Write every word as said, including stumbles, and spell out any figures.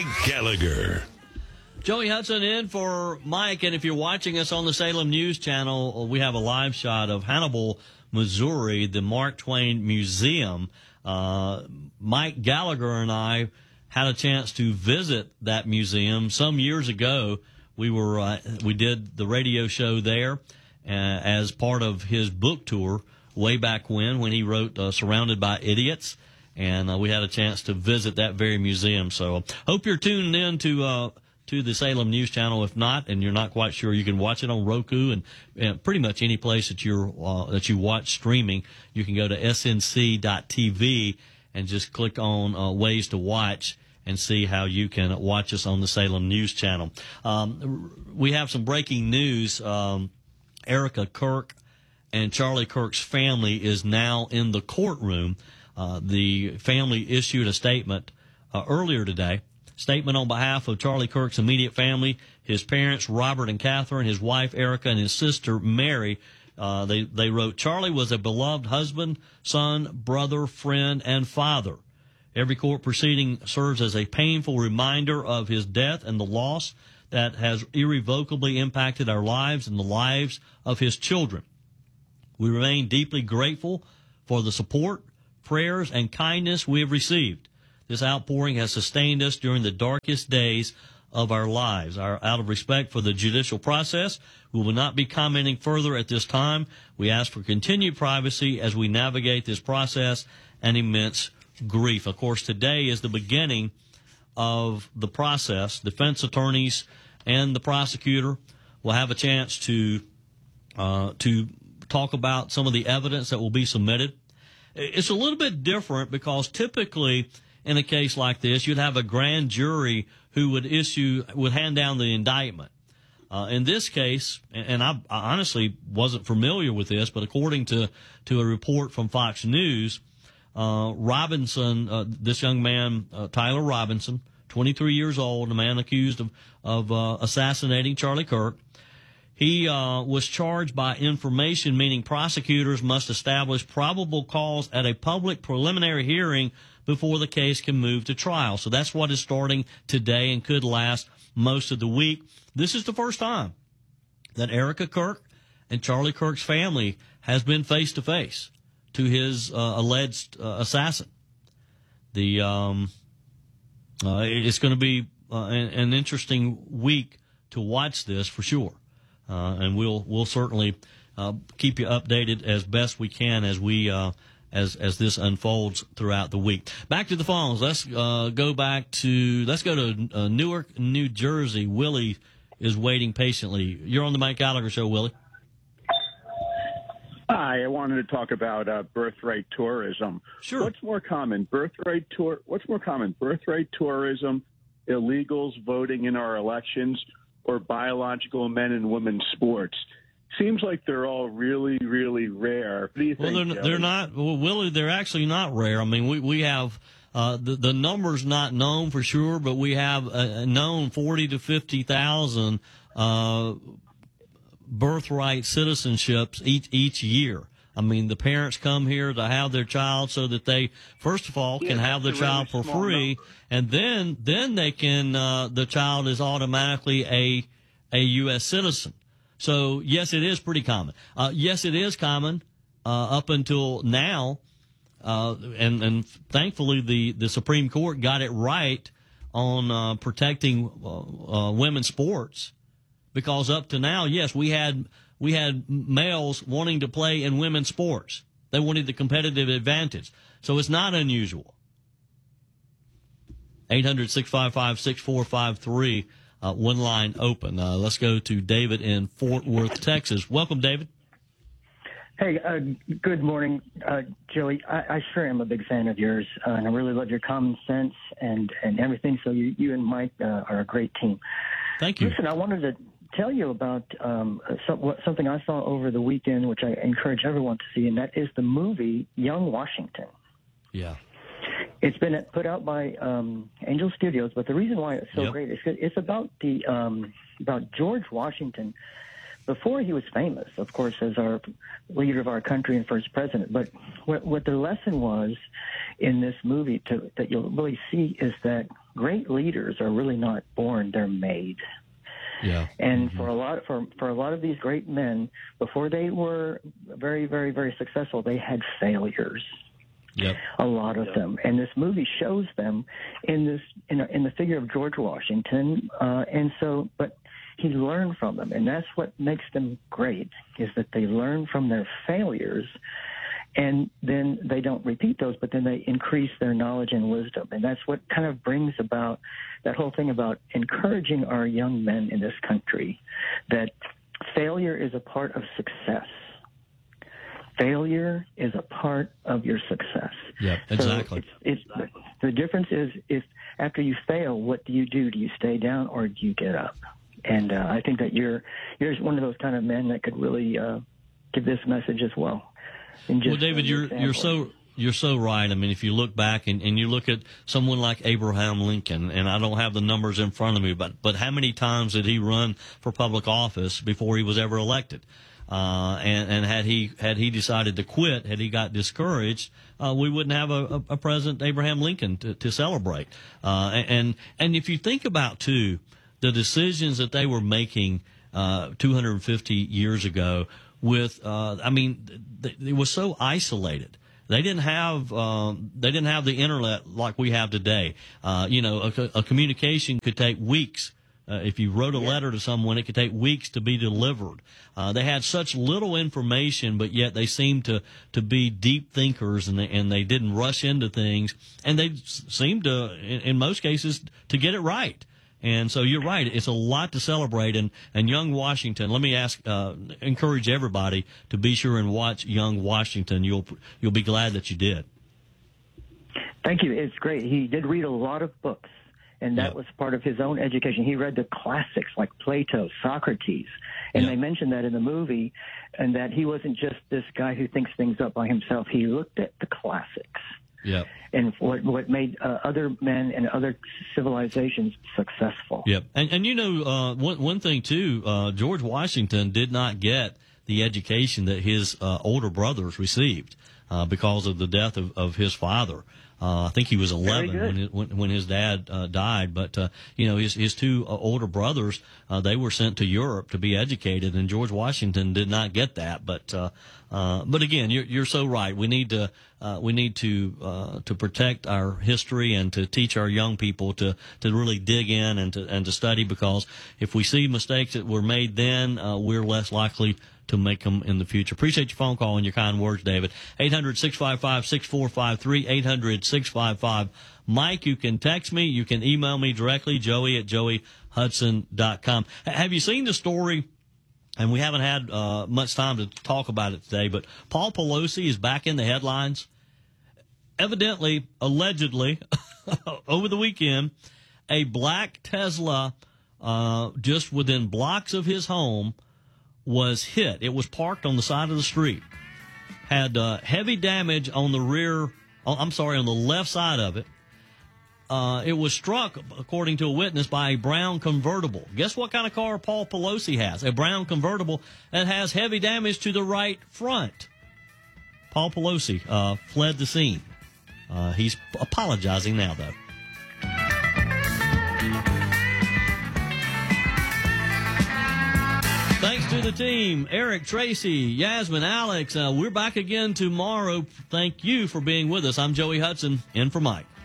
Gallagher. Joey Hudson in for Mike, and if you're watching us on the Salem News Channel, we have a live shot of Hannibal, Missouri, the Mark Twain Museum. Uh, Mike Gallagher and I had a chance to visit that museum some years ago. We were uh, we did the radio show there uh, as part of his book tour way back when, when he wrote uh, Surrounded by Idiots, and uh, we had a chance to visit that very museum. So hope you're tuned in to uh, to the Salem News Channel. If not, and you're not quite sure, you can watch it on Roku and, and pretty much any place that you're uh, that you watch streaming. You can go to S N C dot T V and just click on uh, ways to watch and see how you can watch us on the Salem News Channel. Um, we have some breaking news. Um, Erica Kirk and Charlie Kirk's family is now in the courtroom. Uh, the family issued a statement uh, earlier today. Statement on behalf of Charlie Kirk's immediate family, his parents, Robert and Catherine, his wife, Erica, and his sister, Mary. Uh, they, they wrote, Charlie was a beloved husband, son, brother, friend, and father. Every court proceeding serves as a painful reminder of his death and the loss that has irrevocably impacted our lives and the lives of his children. We remain deeply grateful for the support, prayers, and kindness we have received. This outpouring has sustained us during the darkest days of our lives. Our, out of respect for the judicial process, we will not be commenting further at this time. We ask for continued privacy as we navigate this process and immense grief. Of course, today is the beginning of the process. Defense attorneys and the prosecutor will have a chance to uh, to talk about some of the evidence that will be submitted. It's a little bit different because typically in a case like this, you'd have a grand jury who would issue, would hand down the indictment. Uh, in this case, and I, I honestly wasn't familiar with this, but according to, to a report from Fox News, uh, Robinson, uh, this young man, uh, Tyler Robinson, twenty-three years old, a man accused of, of uh, assassinating Charlie Kirk, he uh, was charged by information, meaning prosecutors must establish probable cause at a public preliminary hearing before the case can move to trial. So that's what is starting today and could last most of the week. This is the first time that Erica Kirk and Charlie Kirk's family has been face-to-face to his uh, alleged uh, assassin. The um, uh, it's going to be uh, an, an interesting week to watch this for sure. Uh, and we'll we'll certainly uh, keep you updated as best we can as we uh, as as this unfolds throughout the week. Back to the phones. Let's uh, go back to let's go to uh, Newark, New Jersey. Willie is waiting patiently. You're on the Mike Gallagher Show, Willie. Hi, I wanted to talk about uh, birthright tourism. Sure. What's more common, birthright tour? What's more common, birthright tourism, illegals voting in our elections, or biological men and women sports? Seems like they're all really, really rare. What do you well, think? They're, they're not, well, Willie, they're actually not rare. I mean, we, we have, uh, the, the number's not known for sure, but we have uh, known forty to fifty thousand, uh, birthright citizenships each, each year. I mean, the parents come here to have their child so that they, first of all, can yeah, have the child really for free, number. and then then they can uh, the child is automatically a a U S citizen. So yes, it is pretty common. Uh, yes, it is common uh, up until now, uh, and and thankfully the the Supreme Court got it right on uh, protecting uh, uh, women's sports, because up to now, yes, we had. We had males wanting to play in women's sports. They wanted the competitive advantage. So it's not unusual. eight hundred, six five five, six four five three, uh, one line open. Uh, let's go to David in Fort Worth, Texas. Welcome, David. Hey, uh, good morning, uh, Joey. I, I sure am a big fan of yours, uh, and I really love your common sense and, and everything. So you, you and Mike uh, are a great team. Thank you. Listen, I wanted to tell you about um, some, something I saw over the weekend, which I encourage everyone to see, and that is the movie Young Washington. Yeah. It's been put out by um, Angel Studios, but the reason why it's so yep. great is it's about the um, about George Washington before he was famous, of course, as our leader of our country and first president. But what, what the lesson was in this movie to, that you'll really see is that great leaders are really not born; they're made. Yeah. And mm-hmm. for a lot for for a lot of these great men, before they were very, very, very successful, they had failures. Yep. A lot of them, and this movie shows them in this in, a, in the figure of George Washington, uh, and so, but he learned from them, and that's what makes them great, is that they learn from their failures, and then they don't repeat those, but then they increase their knowledge and wisdom, and that's what kind of brings about that whole thing about encouraging our young men in this country, that failure is a part of success. Failure is a part of your success. Yeah, exactly. So it's, it's, the difference is, if after you fail, what do you do? Do you stay down or do you get up? And uh, I think that you're you're one of those kind of men that could really uh, give this message as well. And just, well, David, you're you're so you're so right. I mean, if you look back and, and you look at someone like Abraham Lincoln, and I don't have the numbers in front of me, but but how many times did he run for public office before he was ever elected? Uh, and, and had he had he decided to quit, had he got discouraged, uh, we wouldn't have a, a, a President Abraham Lincoln to, to celebrate. Uh, and and if you think about too, the decisions that they were making uh, two hundred fifty years ago, with uh, I mean, th- it was so isolated. They didn't have um, they didn't have the internet like we have today. Uh, you know, a, a communication could take weeks. Uh, if you wrote a letter to someone, it could take weeks to be delivered. Uh, they had such little information, but yet they seemed to, to be deep thinkers, and they, and they didn't rush into things. And they seemed to, in, in most cases, to get it right. And so you're right. It's a lot to celebrate. And, and Young Washington, let me ask, uh, encourage everybody to be sure and watch Young Washington. You'll, you'll be glad that you did. Thank you. It's great. He did read a lot of books. And that yep. was part of his own education. He read the classics like Plato, Socrates, and yep. they mentioned that in the movie, and that he wasn't just this guy who thinks things up by himself. He looked at the classics yep. and what what made uh, other men and other civilizations successful. Yep. And, and you know, uh, one, one thing, too, uh, George Washington did not get the education that his uh, older brothers received uh, because of the death of, of his father. Uh, I think he was eleven when, it, when when his dad uh, died, but uh, you know his his two uh, older brothers uh, they were sent to Europe to be educated, and George Washington did not get that. But uh, uh, but again, you're you're so right. We need to uh, we need to uh, to protect our history and to teach our young people to to really dig in and to and to study, because if we see mistakes that were made then, uh, we're less likely to make them in the future. Appreciate your phone call and your kind words, David. eight hundred, six five five, six four five three, eight hundred, six five five, Mike. You can text me. You can email me directly, joey at joey hudson dot com. Have you seen the story? And we haven't had uh, much time to talk about it today, but Paul Pelosi is back in the headlines. Evidently, allegedly, over the weekend, a black Tesla uh, just within blocks of his home was hit. It was parked on the side of the street, had uh, heavy damage on the rear, I'm sorry, on the left side of it. Uh, it was struck, according to a witness, by a brown convertible. Guess what kind of car Paul Pelosi has? A brown convertible that has heavy damage to the right front. Paul Pelosi uh, fled the scene. Uh, he's apologizing now, though. Thanks to the team, Eric, Tracy, Yasmin, Alex. Uh, we're back again tomorrow. Thank you for being with us. I'm Joey Hudson, in for Mike.